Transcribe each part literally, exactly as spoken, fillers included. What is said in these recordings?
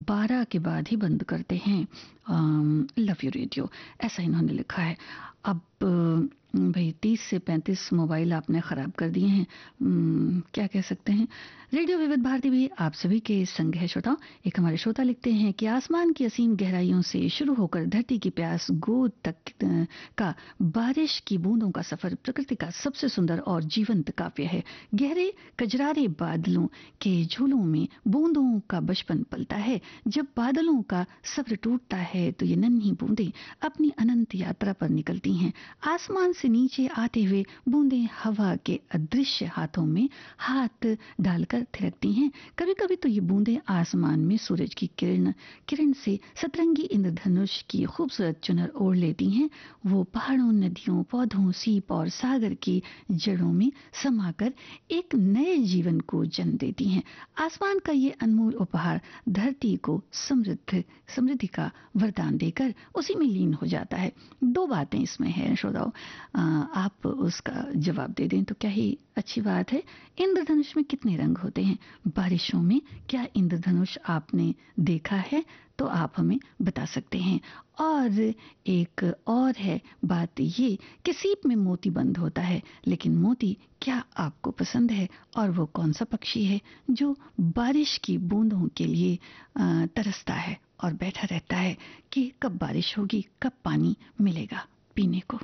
बारह के बाद ही बंद करते हैं लव यू रेडियो, ऐसा इन्होंने लिखा है। अब भाई तीस से पैंतीस मोबाइल आपने ख़राब कर दिए हैं, क्या कह सकते हैं। रेडियो विविध भारती भी आप सभी के संग है श्रोताओं। एक हमारे श्रोता लिखते हैं कि आसमान की असीम गहराइयों से शुरू होकर धरती की प्यास गोद तक का बारिश की बूंदों का सफर प्रकृति का सबसे सुंदर और जीवंत काव्य है। गहरे कजरारे बादलों के झूलों में बूंदों का बचपन पलता है। जब बादलों का सब्र टूटता है तो ये नन्ही बूंदें अपनी अनंत यात्रा पर निकलती हैं। आसमान से नीचे आते हुए बूंदें हवा के अदृश्य हाथों में हाथ डालकर थिरकती हैं। कभी कभी तो ये बूंदें आसमान में सूरज की किरण किरण से सतरंगी इंद्रधनुष की खूबसूरत चुनर ओढ़ लेती हैं। वो पहाड़ों, नदियों, पौधों, सीप और सागर की जड़ों में समाकर एक नए जीवन को जन्म देती हैं। आसमान का ये अनमोल उपहार धरती को समृद्ध समृद्धि का वरदान देकर उसी में लीन हो जाता है। दो बातें इसमें है श्रोताओ, आप उसका जवाब दे दें तो क्या ही अच्छी बात है। इंद्रधनुष में कितने रंग होते हैं? बारिशों में क्या इंद्रधनुष आपने देखा है? तो आप हमें बता सकते हैं। और एक और है बात ये कि सीप में मोती बंद होता है, लेकिन मोती क्या आपको पसंद है? और वो कौन सा पक्षी है जो बारिश की बूंदों के लिए तरसता है और बैठा रहता है कि कब बारिश होगी, कब पानी मिलेगा पीने को।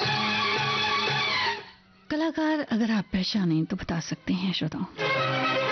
कलाकार अगर आप पहचानें तो बता सकते हैं श्रोताओं।